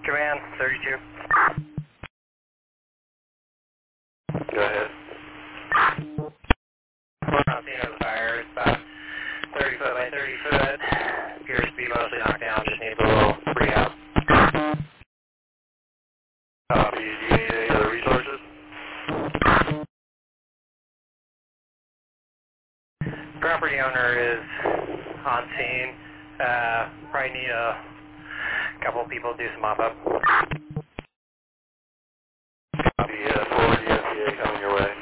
Command 32. Go ahead. We're not seeing the fire. It's about 30 foot by 30 foot. Appears to be mostly knocked down. Just needs a little rehab. Copy. Do you need any other resources? Property owner is on scene. Probably need a couple people to do some mop-up. Copy. Forward the FTA coming your way.